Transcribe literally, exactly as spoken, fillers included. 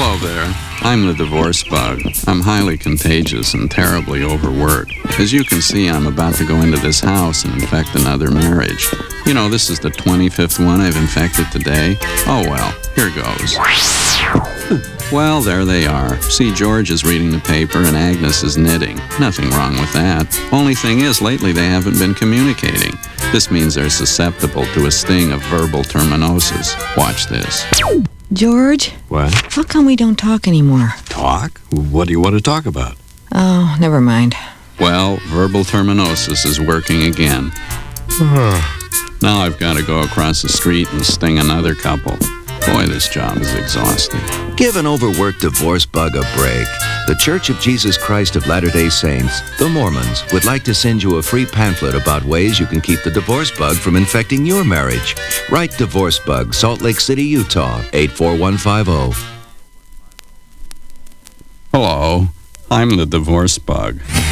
Hello there. I'm the divorce bug. I'm highly contagious and terribly overworked. As you can see, I'm about to go into this house and infect another marriage. You know, this is the twenty-fifth one I've infected today. Oh well, here goes. Well, there they are. See, George is reading the paper and Agnes is knitting. Nothing wrong with that. Only thing is, lately they haven't been communicating. This means they're susceptible to a sting of verbal terminosis. Watch this. George? What? How come we don't talk anymore? Talk? What do you want to talk about? Oh, never mind. Well, verbal terminosis is working again. Now I've got to go across the street and sting another couple. Boy, this job is exhausting. Give an overworked divorce bug a break. The Church of Jesus Christ of Latter-day Saints, the Mormons, would like to send you a free pamphlet about ways you can keep the divorce bug from infecting your marriage. Write Divorce Bug, Salt Lake City, Utah, eight four one five zero. Hello, I'm the divorce bug.